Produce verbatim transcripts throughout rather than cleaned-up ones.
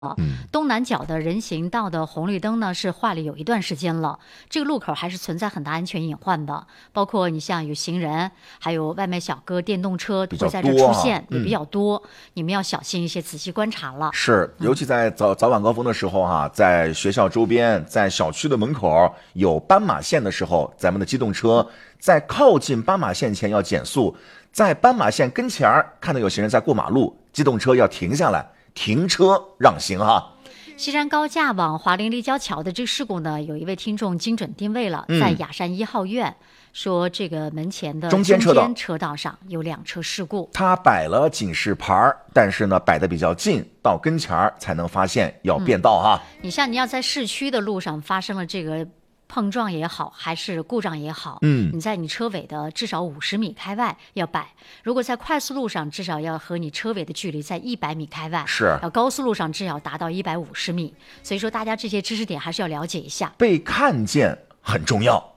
嗯， 东南角的人行道的红绿灯呢是坏了有一段时间了，这个路口还是存在很大安全隐患的，包括你像有行人，还有外卖小哥、电动车会在这出现，也比较多、啊嗯，你们要小心一些，仔细观察了。 是，尤其在早、嗯、早晚高峰的时候哈、啊，在学校周边，在小区的门口有斑马线的时候，咱们的机动车在靠近斑马线前要减速，在斑马线跟前看到有行人在过马路，机动车要停下来。停车让行哈。 西山高架往华林立交桥的这个事故呢，有一位听众精准定位了， 嗯、 在雅山一号院，说这个门前的中间车道车道上有两车事故。 他摆了警示牌，但是呢摆得比较近，到跟前才能发现要变道哈、 嗯。你像你要在市区的路上发生了这个碰撞也好，还是故障也好， 嗯， 你在你车尾的至少五十米开外要摆。如果在快速路上，至少要和你车尾的距离在一百米开外， 是。 要高速路上至少达到一百五十米。所以说，大家这些知识点还是要了解一下。 被看见很重要。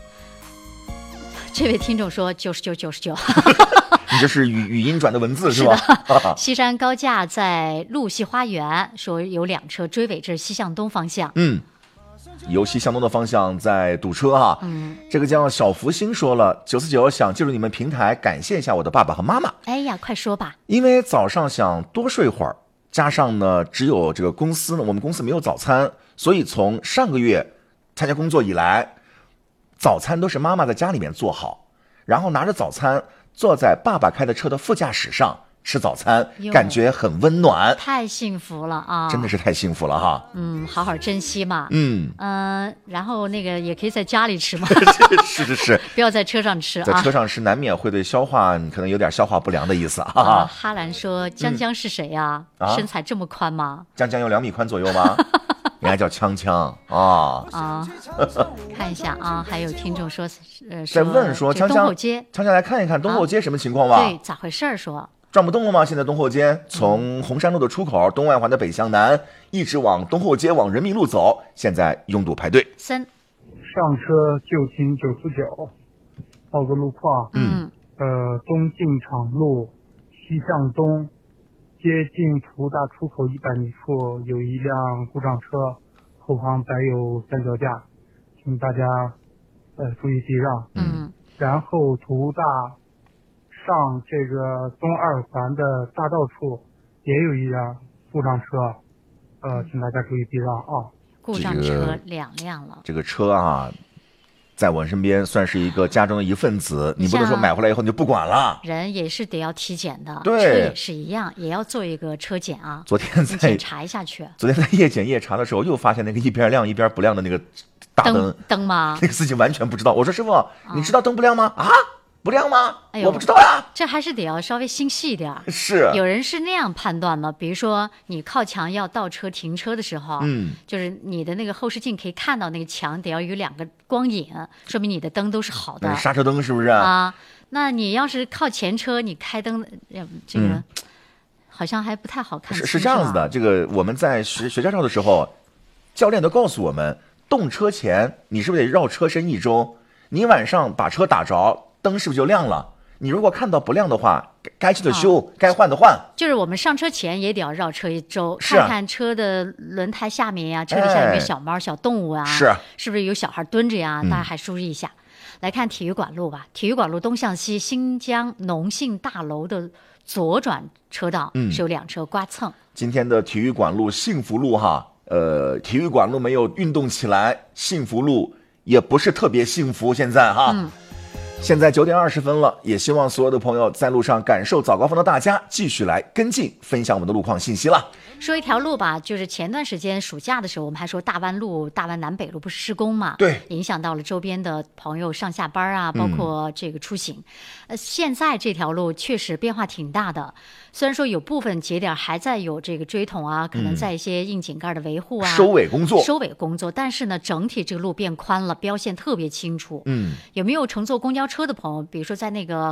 这位听众说九十九九十九。 你这是语语音转的文字是吧？是西山高架在路西花园，说有两车追尾，这是西向东方向。 嗯。由西向东的方向在堵车哈、啊， 嗯， 这个叫小福星说了，九四九想借助你们平台感谢一下我的爸爸和妈妈。 哎呀，快说吧！ 因为早上想多睡会儿，加上呢只有这个公司呢，我们公司没有早餐，所以从上个月参加工作以来，早餐都是妈妈在家里面做好，然后拿着早餐坐在爸爸开的车的副驾驶上。吃早餐感觉很温暖， 太幸福了啊！ 真的是太幸福了哈。 嗯，好好珍惜嘛。 嗯嗯、呃，然后那个也可以在家里吃嘛。 是是是， 不要在车上吃啊。 在车上吃难免会对消化可能有点消化不良的意思啊。 啊哈兰说：“江江是谁呀、啊嗯？ 身材这么宽吗？ 江江有两米宽左右吗？人家叫锵锵啊啊！看一下啊，还有听众说，呃， 在问说锵锵东后街， 锵锵来看一看东后街什么情况吧？ 啊、对，咋回事？说。” 转不动了吗？现在东后街从红山路的出口东外环的北向南，一直往东后街往人民路走，现在拥堵排队。 三上车就停九四九，报个路况。 嗯， 呃，东进场路西向东，接近图大出口一百米处有一辆故障车，后方摆有三脚架，请大家呃注意避让。 嗯， 然后图大。上这个东二环的大道处也有一辆故障车，呃，请大家注意避让啊！ 故障车两辆了。 这个车啊，在我身边算是一个家中的一份子，你不能说买回来以后你就不管了。 人也是得要体检的， 对， 车也是一样，也要做一个车检啊。 昨天在检查一下去。 昨天在夜检夜查的时候，又发现那个一边亮一边不亮的那个大灯灯吗？ 那个司机完全不知道。我说师傅，啊、你知道灯不亮吗？啊？不亮吗？ 哎呦， 我不知道呀。 这还是得要稍微心细一点。 是， 有人是那样判断吗？比如说你靠墙要倒车停车的时候， 嗯， 就是你的那个后视镜可以看到那个墙得要有两个光影，说明你的灯都是好的。 刹车灯是不是啊？那你要是靠前车，你开灯，这个、嗯、好像还不太好看。 是是这样子的，这个我们在学学驾照的时候，教练都告诉我们，动车前你是不是得绕车身一周？你晚上把车打着。灯是不是就亮了？你如果看到不亮的话，该去的修，哦、该换的换。 就是我们上车前也得要绕车一周， 是啊、 看看车的轮胎下面呀、啊，车底下有没有小猫、哎、小动物啊？ 是， 是不是有小孩蹲着呀？ 嗯、 大家还注意一下。来看体育馆路吧，体育馆路东向西，新疆农信大楼的左转车道、 嗯、 是有两车刮蹭。 今天的体育馆路、幸福路哈，呃，体育馆路没有运动起来，幸福路也不是特别幸福，现在哈。 嗯。 现在九点二十分了，也希望所有的朋友在路上感受早高峰的大家继续来跟进分享我们的路况信息了。 说一条路吧，就是前段时间暑假的时候，我们还说大湾路、大湾南北路不是施工嘛？ 对， 影响到了周边的朋友上下班啊，包括这个出行。嗯、呃，现在这条路确实变化挺大的，虽然说有部分节点还在有这个锥桶啊，可能在一些硬井盖的维护啊、 嗯、收尾工作、 收尾工作，但是呢，整体这个路变宽了，标线特别清楚。 嗯， 有没有乘坐公交车的朋友，比如说在那个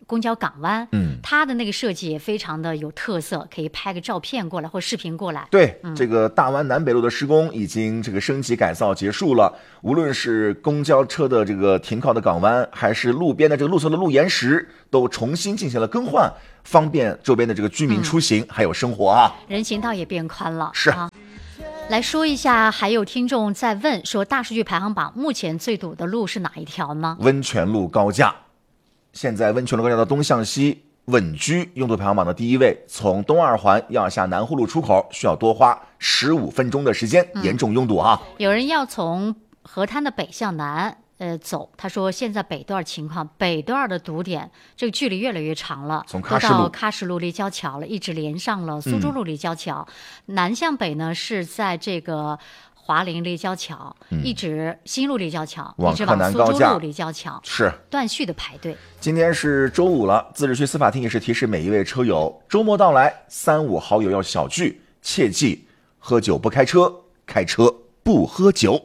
公交港湾， 嗯， 它的那个设计也非常的有特色，可以拍个照片过来或视频过来。 对， 嗯、 这个大湾南北路的施工已经这个升级改造结束了，无论是公交车的这个停靠的港湾，还是路边的这个路侧的路沿石，都重新进行了更换，方便周边的这个居民出行、嗯、还有生活啊。 人行道也变宽了。 是啊。来说一下，还有听众在问说，大数据排行榜目前最堵的路是哪一条呢？ 温泉路高架。现在温泉路高架的东向西稳居拥堵排行榜的第一位，从东二环要下南湖路出口需要多花十五分钟的时间，严重拥堵啊！ 嗯、有人要从河滩的北向南呃走，他说现在北段情况，北段的堵点这个距离越来越长了， 从喀什路到喀什路立交桥了，一直连上了苏州路立交桥、嗯。南向北呢是在这个华林立交桥、嗯，一直新路立交桥，一直往苏州路立交桥， 是断续的排队。 今天是周五了，自治区司法厅也是提示每一位车友，周末到来，三五好友要小聚，切记喝酒不开车，开车不喝酒。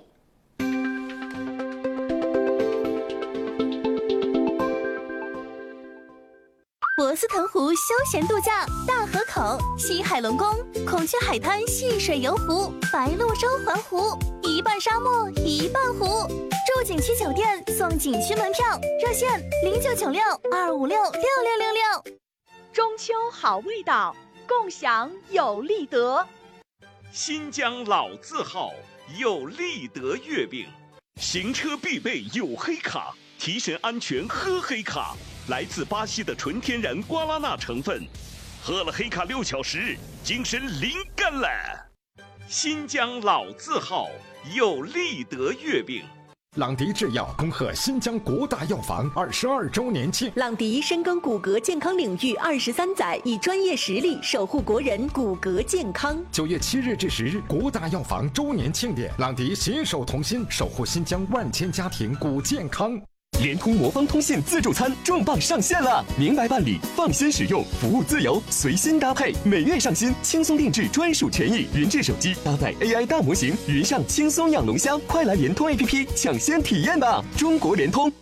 博斯腾湖休闲度假，大河口、西海龙宫、孔雀海滩戏水游湖、白鹭洲环湖，一半沙漠一半湖。住景区酒店送景区门票，热线零九九六二五六六六六六。 中秋好味道，共享有利德。 新疆老字号有利德月饼，行车必备有黑卡，提神安全喝黑卡。来自巴西的纯天然瓜拉纳成分，喝了黑卡六小时，精神灵感了。新疆老字号有利德月饼。 朗迪制药恭贺新疆国大药房二十二周年庆。 朗迪深耕骨骼健康领域二十三载，以专业实力守护国人骨骼健康。 九月七日至十日，国大药房周年庆典，朗迪携手同心，守护新疆万千家庭骨健康。 联通魔方通信自助餐重磅上线了，明白办理，放心使用，服务自由，随心搭配，每月上新，轻松定制专属权益，云智手机搭载 A I 大模型，云上轻松养龙虾，快来联通 A P P 抢先体验吧！中国联通。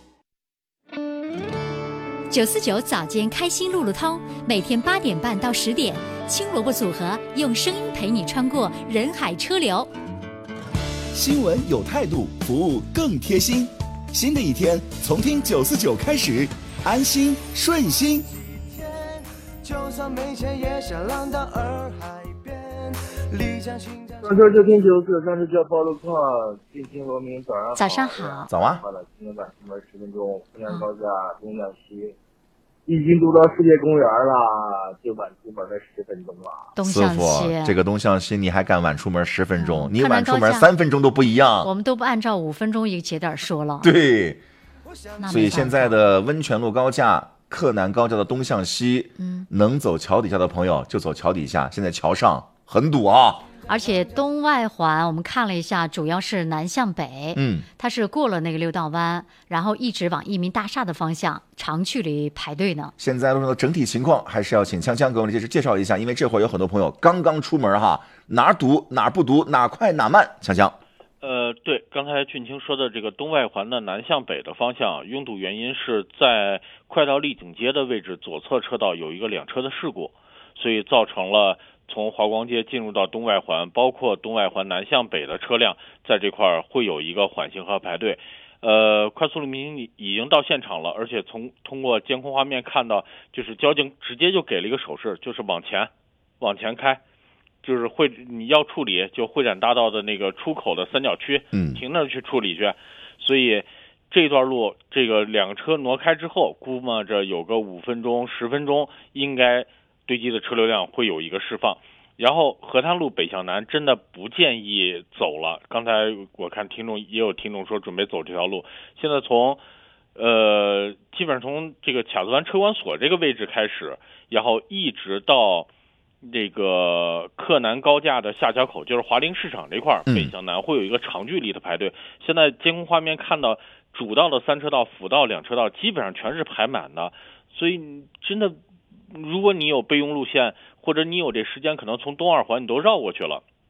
九四九早间开心路路通，每天八点半到十点，青萝卜组合用声音陪你穿过人海车流。 新闻有态度，服务更贴心。新的一天，从听九四九开始，安心顺心。 就算没钱也想浪到洱海边。 上车就听九四，上车就要报路况。进京罗明，早上早上好。 早啊。 今天晚出门十分钟，湖南高架东向西，已经堵到世界公园了，就晚出门了十分钟了。 东向西，这个东向西你还敢晚出门十分钟？嗯、你晚出门三分钟都不一样。 我们都不按照五分钟一个节点说了。 对，所以现在的温泉路高架、克南高架的东向西，嗯，能走桥底下的朋友就走桥底下。现在桥上很堵啊。 而且东外环我们看了一下，主要是南向北，嗯，它是过了那个六道湾，然后一直往益民大厦的方向长距离排队呢。 现在路上的整体情况还是要请锵锵给我们介绍一下，因为这会儿有很多朋友刚刚出门哈，哪儿堵哪儿不堵，哪快哪慢，锵锵。 呃，对，刚才俊清说的这个东外环的南向北的方向拥堵原因是在快到丽景街的位置左侧车道有一个两车的事故，所以造成了从华光街进入到东外环，包括东外环南向北的车辆在这块会有一个缓行和排队。呃，快速路民已经到现场了，而且从通过监控画面看到，就是交警直接就给了一个手势，就是往前，往前开，就是会你要处理就会展大道的那个出口的三角区，嗯，停那儿去处理去。所以这段路这个两个车挪开之后，估摸着有个五分钟、十分钟应该堆积的车流量会有一个释放。然后河滩路北向南真的不建议走了，刚才我看听众也有听众说准备走这条路，现在从呃基本上从这个卡子湾车管所这个位置开始，然后一直到这个克南高架的下桥口，就是华林市场这块北向南会有一个长距离的排队。现在监控画面看到主道的三车道、辅道两车道基本上全是排满的，所以真的如果你有备用路线，或者你有这时间，可能从东二环你都绕过去了，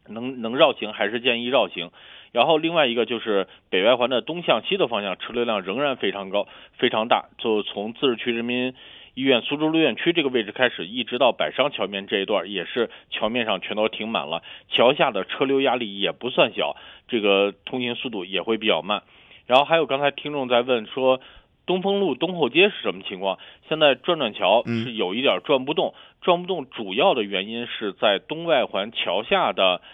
能能绕行还是建议绕行。然后另外一个就是北外环的东向西的方向车流量仍然非常高非常大，就从自治区人民医院苏州路院区这个位置开始，一直到百商桥面这一段，也是桥面上全都停满了，桥下的车流压力也不算小，这个通行速度也会比较慢。然后还有刚才听众在问说东风路东后街是什么情况，现在转转桥是有一点转不动，转不动主要的原因是在东外环桥下的